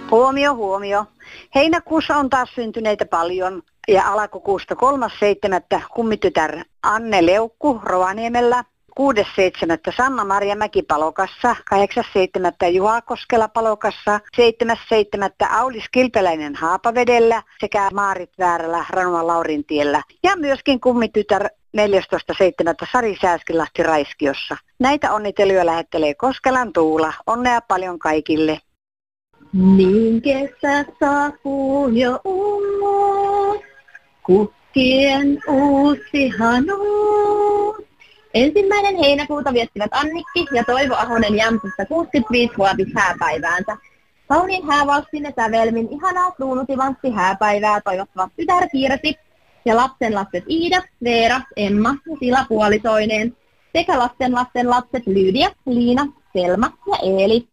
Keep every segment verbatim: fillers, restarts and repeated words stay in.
Huomio, huomio. Heinäkuussa on taas syntyneitä paljon ja alkukuusta kolmas seitsemättä kummitytär Anne Leukku Rovaniemellä, kuudes seitsemättä Sanna Maria Mäki Palokassa, kahdeksas seitsemättä Juha Koskela Palokassa, seitsemäs seitsemättä Aulis Kilpeläinen Haapavedellä sekä Maarit Väärällä Ranuan Laurintiellä. Ja myöskin kummitytär neljästoista seitsemättä Sari Sääskilahti Raiskiossa. Näitä onnitteluja lähettelee Koskelan Tuula. Onnea paljon kaikille. Niin kesä saapuu jo ulos, kukkien uusi hanus. Ensimmäinen heinäkuuta viettivät Annikki ja Toivo Ahonen Jämsässä kuusikymmentäviisi-vuotis hääpäiväänsä. Kauniin häävalssin ja sävelmin ihanaa kruunutivanssi hääpäivää toivottavat tytär Kirsi ja lapsenlapset Iida, Veera, Emma ja Sila puolisoineen sekä lastenlasten lapset Lydia, Liina, Selma ja Eeli.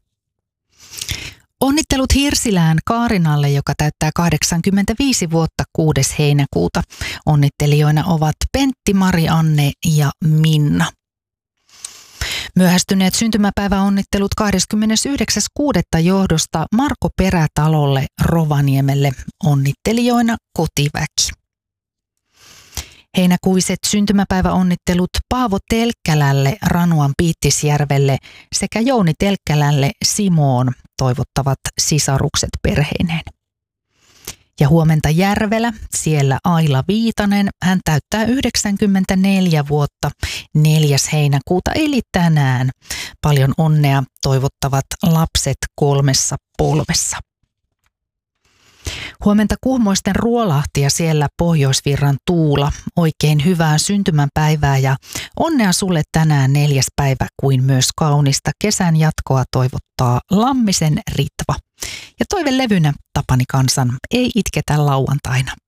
Onnittelut Hirsilään Kaarinalle, joka täyttää kahdeksankymmentäviisi vuotta kuudes heinäkuuta. Onnittelijoina ovat Pentti, Mari-Anne ja Minna. Myöhästyneet syntymäpäiväonnittelut kahdeskymmenesyhdeksäs kuudetta johdosta Marko Perätalolle Rovaniemelle. Onnittelijoina kotiväki. Heinäkuiset syntymäpäiväonnittelut Paavo Telkkälälle Ranuan Piittisjärvelle sekä Jouni Telkkälälle Simoon toivottavat sisarukset perheineen. Ja huomenta Järvelä, siellä Aila Viitanen, hän täyttää yhdeksänkymmentäneljä vuotta neljäs heinäkuuta eli tänään. Paljon onnea toivottavat lapset kolmessa polvessa. Huomenta Kuhmoisten Ruolahti ja siellä Pohjoisvirran Tuula. Oikein hyvää syntymäpäivää ja onnea sulle tänään neljäs päivä kuin myös kaunista kesän jatkoa toivottaa Lammisen Ritva. Ja toivelevynä Tapani Kansan Ei itketä lauantaina.